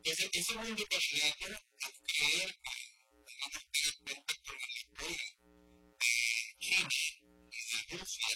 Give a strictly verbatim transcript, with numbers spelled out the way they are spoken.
Ese, ese mundo paralelo lo crea, digamos, directamente con la historia de China y de Rusia